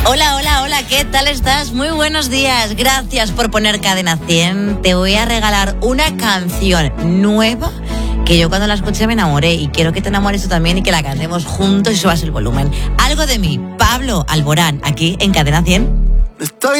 Hola, hola, hola, ¿qué tal estás? Muy buenos días, gracias por poner Cadena 100. Te voy a regalar una canción nueva que yo cuando la escuché me enamoré y quiero que te enamores tú también y que la cantemos juntos y subas el volumen. Algo de mí, Pablo Alborán, aquí en Cadena 100.